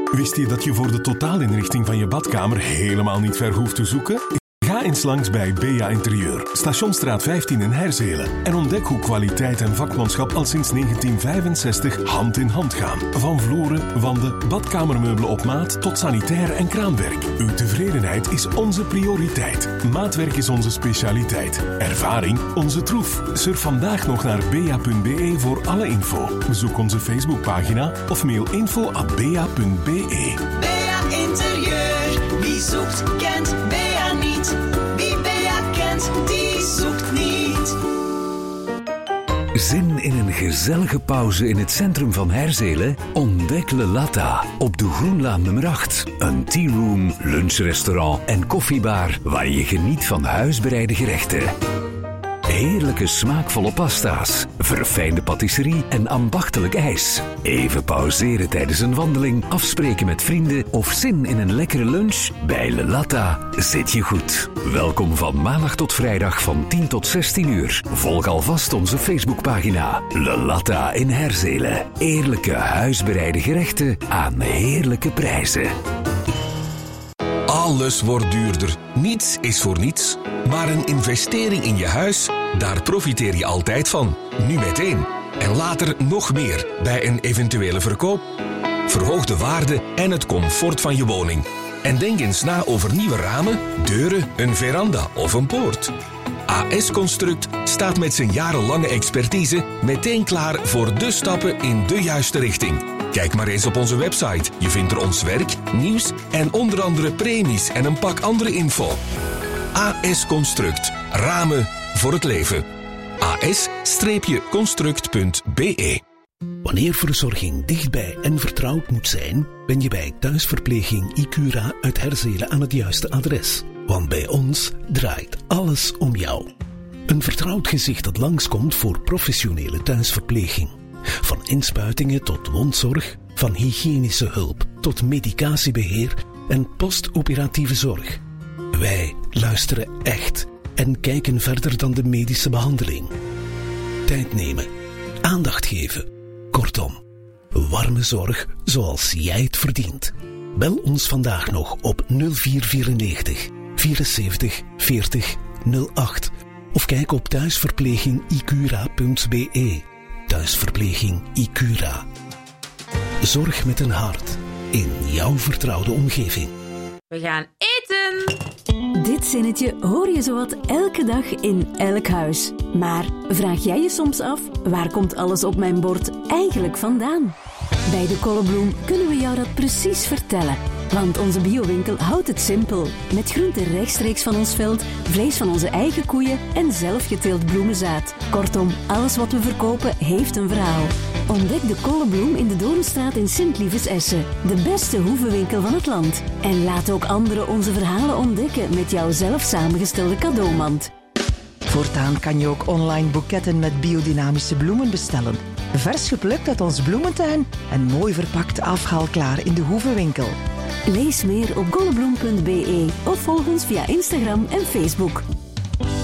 Wist je dat je voor de totaalinrichting van je badkamer helemaal niet ver hoeft te zoeken? Ga eens langs bij Bea Interieur, Stationsstraat 15 in Herzelen en ontdek hoe kwaliteit en vakmanschap al sinds 1965 hand in hand gaan. Van vloeren, wanden, badkamermeubelen op maat tot sanitair en kraamwerk. Uw tevredenheid is onze prioriteit. Maatwerk is onze specialiteit. Ervaring onze troef. Surf vandaag nog naar bea.be voor alle info. Bezoek onze Facebookpagina of mail info@bea.be. Bea Interieur, wie zoekt kent Bea niet. Wie Bea kent, die zoekt niet. Zin in een gezellige pauze in het centrum van Herzelen? Ontdek Le Latta op de Groenlaan nummer 8. Een tearoom, lunchrestaurant en koffiebar waar je geniet van huisbereide gerechten. Heerlijke smaakvolle pasta's, verfijnde patisserie en ambachtelijk ijs. Even pauzeren tijdens een wandeling, afspreken met vrienden of zin in een lekkere lunch? Bij Le Latta zit je goed. Welkom van maandag tot vrijdag van 10 tot 16 uur. Volg alvast onze Facebookpagina. Le Latta in Herzelen. Eerlijke huisbereide gerechten aan heerlijke prijzen. Alles wordt duurder. Niets is voor niets. Maar een investering in je huis, daar profiteer je altijd van. Nu meteen. En later nog meer bij een eventuele verkoop. Verhoog de waarde en het comfort van je woning. En denk eens na over nieuwe ramen, deuren, een veranda of een poort. AS Construct staat met zijn jarenlange expertise meteen klaar voor de stappen in de juiste richting. Kijk maar eens op onze website. Je vindt er ons werk, nieuws en onder andere premies en een pak andere info. AS Construct. Ramen voor het leven. as-construct.be. Wanneer verzorging dichtbij en vertrouwd moet zijn, ben je bij thuisverpleging Icura uit Herzelen aan het juiste adres. Want bij ons draait alles om jou. Een vertrouwd gezicht dat langskomt voor professionele thuisverpleging. Van inspuitingen tot wondzorg, van hygiënische hulp tot medicatiebeheer en postoperatieve zorg. Wij luisteren echt en kijken verder dan de medische behandeling. Tijd nemen, aandacht geven. Kortom, warme zorg zoals jij het verdient. Bel ons vandaag nog op 0494 74 40 08 of kijk op thuisverplegingicura.be. Thuisverpleging Icura. Zorg met een hart in jouw vertrouwde omgeving. We gaan eten! Dit zinnetje hoor je zowat elke dag in elk huis. Maar vraag jij je soms af, waar komt alles op mijn bord eigenlijk vandaan? Bij de Kollebloem kunnen we jou dat precies vertellen. Want onze biowinkel houdt het simpel. Met groenten rechtstreeks van ons veld, vlees van onze eigen koeien en zelf geteeld bloemenzaad. Kortom, alles wat we verkopen heeft een verhaal. Ontdek de Kollebloem in de Doornstraat in Sint-Lievers-Essen. De beste hoevenwinkel van het land. En laat ook anderen onze verhalen ontdekken met jouw zelf samengestelde cadeaumand. Voortaan kan je ook online boeketten met biodynamische bloemen bestellen. Vers geplukt uit ons bloementuin en mooi verpakt afhaalklaar in de hoevenwinkel. Lees meer op kollebloem.be of volg ons via Instagram en Facebook.